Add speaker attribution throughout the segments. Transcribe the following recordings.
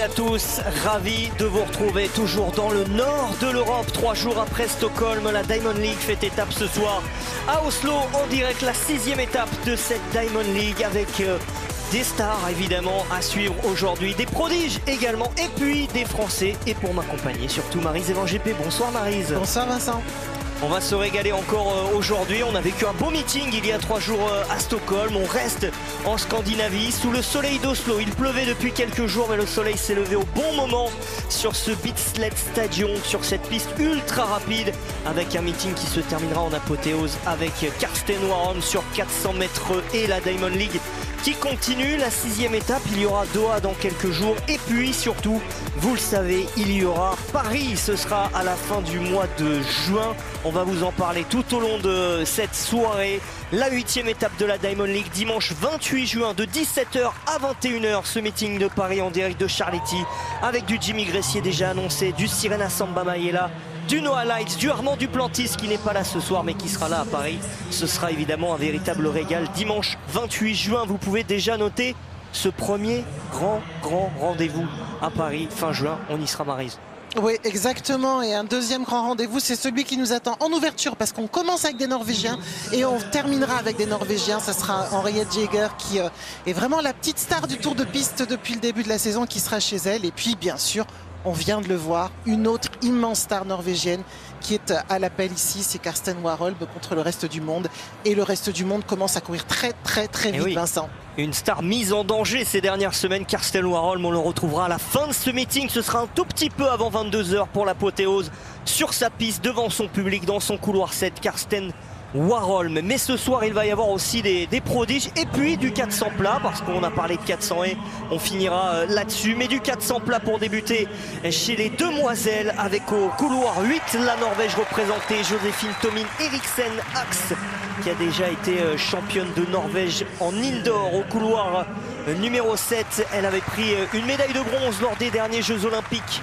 Speaker 1: à tous, ravi de vous retrouver toujours dans le nord de l'Europe. 3 jours après Stockholm, la Diamond League fait étape ce soir à Oslo en direct, la 6e étape de cette Diamond League avec des stars évidemment à suivre aujourd'hui, des prodiges également et puis des Français. Et pour m'accompagner surtout Maryse Evan GP. Bonsoir Maryse.
Speaker 2: Bonsoir Vincent.
Speaker 1: On va se régaler encore aujourd'hui. On a vécu un beau meeting il y a 3 jours à Stockholm. On reste en Scandinavie sous le soleil d'Oslo. Il pleuvait depuis quelques jours mais le soleil s'est levé au bon moment sur ce Bislett Stadion, sur cette piste ultra rapide avec un meeting qui se terminera en apothéose avec Karsten Warholm sur 400 mètres et la Diamond League qui continue. La 6e étape, il y aura Doha dans quelques jours et puis surtout, vous le savez, il y aura Paris. Ce sera à la fin du mois de juin. On va vous en parler tout au long de cette soirée. La 8e étape de la Diamond League, dimanche 28 juin de 17h à 21h. Ce meeting de Paris en direct de Charletti avec du Jimmy Gressier déjà annoncé, du Sirena Samba Mayela, du Noah Lights, du Armand Duplantis qui n'est pas là ce soir mais qui sera là à Paris. Ce sera évidemment un véritable régal. Dimanche 28 juin, vous pouvez déjà noter ce premier grand rendez-vous à Paris. Fin juin, on y sera Maryse.
Speaker 2: Oui, exactement. Et un deuxième grand rendez-vous, c'est celui qui nous attend en ouverture parce qu'on commence avec des Norvégiens et on terminera avec des Norvégiens. Ça sera Henriette Jaeger qui est vraiment la petite star du Tour de piste depuis le début de la saison qui sera chez elle. Et puis, bien sûr, on vient de le voir, une autre immense star norvégienne qui est à l'appel ici, c'est Karsten Warholm contre le reste du monde. Et le reste du monde commence à courir très vite, oui. Vincent.
Speaker 1: Une star mise en danger ces dernières semaines, Karsten Warholm. On le retrouvera à la fin de ce meeting. Ce sera un tout petit peu avant 22h pour l'apothéose sur sa piste, devant son public, dans son couloir 7. Karsten Warholm. Mais ce soir, il va y avoir aussi des prodiges et puis du 400 plat parce qu'on a parlé de 400 et on finira là-dessus. Mais du 400 plat pour débuter chez les demoiselles avec au couloir 8 la Norvège représentée, Joséphine Tomin Eriksen Axe qui a déjà été championne de Norvège en indoor. Au couloir numéro 7, elle avait pris une médaille de bronze lors des derniers Jeux Olympiques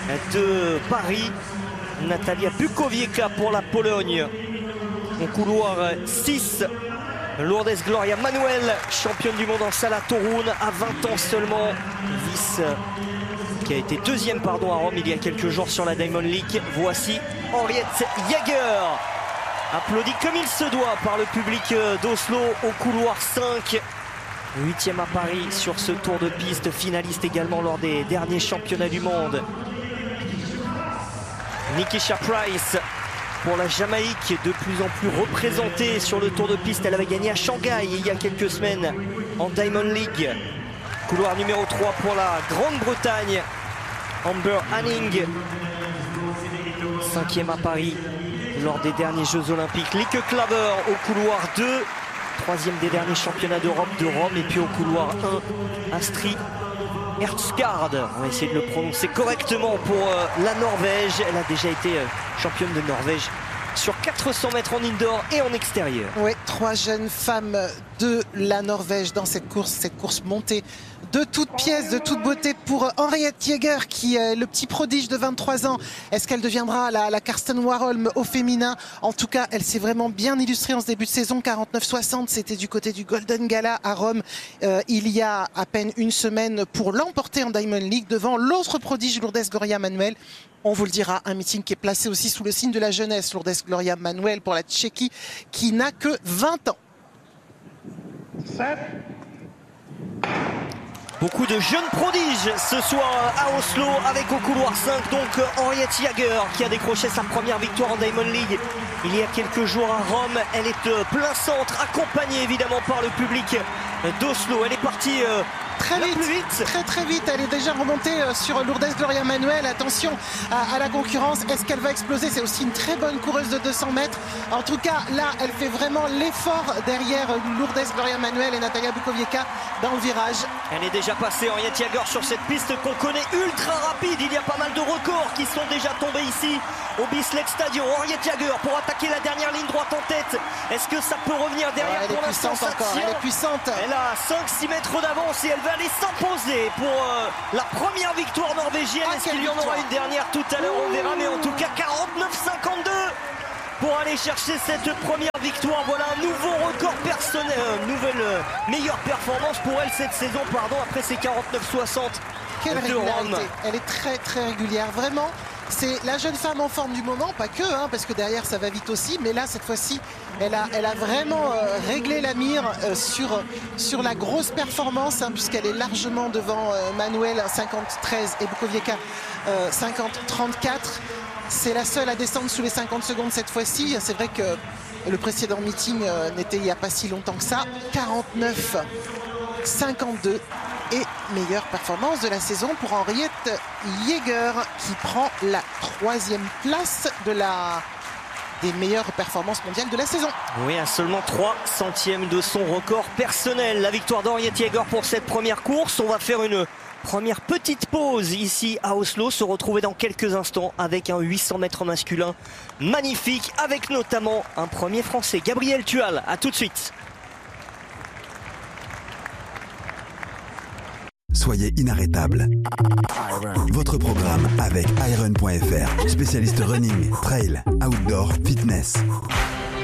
Speaker 1: de Paris. Natalia Bukowiecka pour la Pologne. Au couloir 6, Lourdes Gloria Manuel, championne du monde en Sala Torun à 20 ans seulement, qui a été deuxième à Rome il y a quelques jours sur la Diamond League. Voici Henriette Jaeger, applaudie comme il se doit par le public d'Oslo au couloir 5. 8e à Paris sur ce tour de piste, finaliste également lors des derniers championnats du monde. Nikisha Price pour la Jamaïque, de plus en plus représentée sur le tour de piste. Elle avait gagné à Shanghai il y a quelques semaines en Diamond League. Couloir numéro 3 pour la Grande-Bretagne, Amber Hanning, 5e à Paris lors des derniers Jeux Olympiques. Lieke Klaver au couloir 2, 3e des derniers championnats d'Europe de Rome. Et puis au couloir 1, Astrid Hertzgaard, on va essayer de le prononcer correctement pour la Norvège. Elle a déjà été championne de Norvège sur 400 mètres en indoor et en extérieur.
Speaker 2: Oui, 3 jeunes femmes de la Norvège dans cette course montée de toutes pièces, de toute beauté pour Henriette Jaeger qui est le petit prodige de 23 ans. Est-ce qu'elle deviendra la Karsten Warholm au féminin? En tout cas, elle s'est vraiment bien illustrée en ce début de saison. 49-60, c'était du côté du Golden Gala à Rome il y a à peine une semaine pour l'emporter en Diamond League devant l'autre prodige Lourdes Gloria Manuel. On vous le dira, un meeting qui est placé aussi sous le signe de la jeunesse. Lourdes Gloria Manuel pour la Tchéquie qui n'a que 20 ans.
Speaker 1: Beaucoup de jeunes prodiges ce soir à Oslo avec au couloir 5 donc Henriette Jaeger qui a décroché sa première victoire en Diamond League il y a quelques jours à Rome. Elle est plein centre, accompagnée évidemment par le public d'Oslo. Elle est partie
Speaker 2: très vite. Elle est déjà remontée sur Lourdes Gloria Manuel. Attention à la concurrence. Est-ce qu'elle va exploser? C'est aussi une très bonne coureuse de 200 mètres. En tout cas, là, elle fait vraiment l'effort derrière Lourdes Gloria Manuel et Natalia Bukowiecka dans le virage.
Speaker 1: Elle est déjà passée, Henriette Jaeger, sur cette piste qu'on connaît ultra rapide. Il y a pas mal de records qui sont déjà tombés ici au Bislett Stadion. Henriette Jaeger pour attaquer la dernière ligne droite en tête. Est-ce que ça peut revenir derrière?
Speaker 2: Elle est puissante encore. Elle est puissante.
Speaker 1: Elle a 5-6 mètres d'avance et elle va aller s'imposer pour la première victoire norvégienne. Est-ce qu'il y en aura une dernière tout à l'heure? On verra, mais en tout cas 49-52 pour aller chercher cette première victoire. Voilà un nouveau record personnel, nouvelle meilleure performance pour elle cette saison, après ces 49-60
Speaker 2: quelle régularité. Elle est très très régulière, vraiment. C'est la jeune femme en forme du moment, pas que, parce que derrière ça va vite aussi, mais là cette fois-ci elle a vraiment réglé la mire sur la grosse performance, puisqu'elle est largement devant Manuel 50-13 et Bukoviecka 50-34. C'est la seule à descendre sous les 50 secondes cette fois-ci. C'est vrai que le précédent meeting n'était il n'y a pas si longtemps que ça. 49-52 et meilleure performance de la saison pour Henriette Jaeger qui prend la 3e place des meilleures performances mondiales de la saison.
Speaker 1: Oui, à seulement 3 centièmes de son record personnel. La victoire d'Henriette Jaeger pour cette première course. On va faire une première petite pause ici à Oslo. Se retrouver dans quelques instants avec un 800 mètres masculin magnifique, avec notamment un premier français, Gabriel Tual. À tout de suite.
Speaker 3: Soyez inarrêtable. Votre programme avec iron.fr, spécialiste running, trail, outdoor, fitness.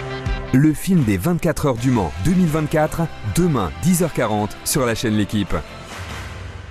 Speaker 4: Le film des 24 heures du Mans 2024, demain 10h40 sur la chaîne L'Équipe.